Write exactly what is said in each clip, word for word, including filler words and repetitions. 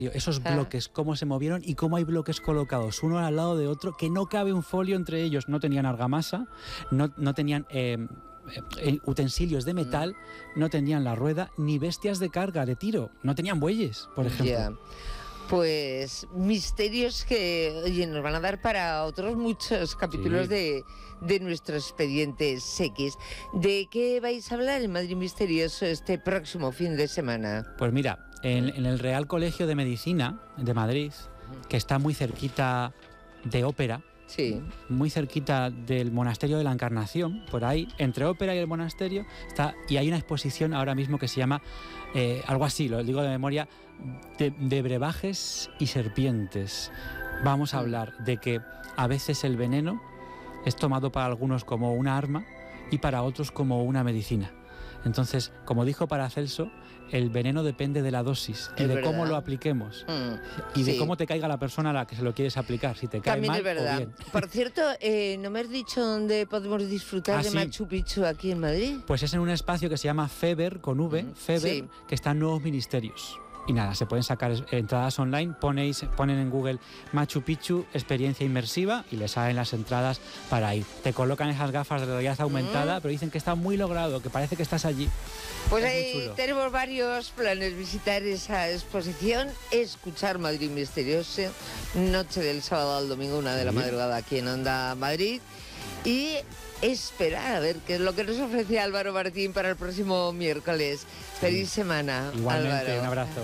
esos Ah. bloques, cómo se movieron y cómo hay bloques colocados uno al lado de otro, que no cabe un folio entre ellos. No tenían argamasa, no, no tenían eh, eh, utensilios de metal, no tenían la rueda, ni bestias de carga, de tiro, no tenían bueyes, por ejemplo. Ya. Pues misterios que, oye, nos van a dar para otros muchos capítulos Sí. de, de nuestro expediente X. ¿De qué vais a hablar en Madrid Misterioso este próximo fin de semana? Pues mira, en, en el Real Colegio de Medicina de Madrid, que está muy cerquita de Ópera, Sí. muy cerquita del Monasterio de la Encarnación, por ahí, entre Ópera y el monasterio, está, y hay una exposición ahora mismo que se llama, eh, algo así, lo digo de memoria, de, de brebajes y serpientes. Vamos a hablar de que a veces el veneno es tomado para algunos como una arma y para otros como una medicina. Entonces, como dijo Paracelso, el veneno depende de la dosis y Es de verdad. cómo lo apliquemos Mm, y de sí. cómo te caiga la persona a la que se lo quieres aplicar, si te cae También mal es verdad. o bien. Por cierto, eh, ¿no me has dicho dónde podemos disfrutar Ah, de sí. Machu Picchu aquí en Madrid? Pues es en un espacio que se llama Feber, con V, Mm, Feber, sí. que está en Nuevos Ministerios. Y nada, se pueden sacar es- entradas online, ponéis, ponen en Google Machu Picchu, experiencia inmersiva, y les salen las entradas para ir. Te colocan esas gafas de realidad aumentada, pero dicen que está muy logrado, que parece que estás allí. Pues Es muy ahí chulo. tenemos varios planes: visitar esa exposición, escuchar Madrid Misterioso, noche del sábado al domingo, una de la Sí. madrugada aquí en Onda Madrid, y esperar a ver qué es lo que nos ofrece Álvaro Martín para el próximo miércoles. Feliz semana, Igualmente, Álvaro. un abrazo.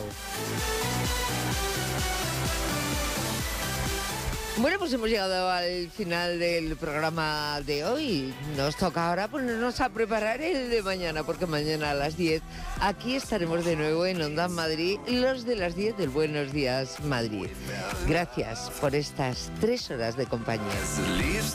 Bueno, pues hemos llegado al final del programa de hoy. Nos toca ahora ponernos a preparar el de mañana, porque mañana a las diez aquí estaremos de nuevo en Onda Madrid, los de las diez del Buenos Días Madrid. Gracias por estas tres horas de compañía.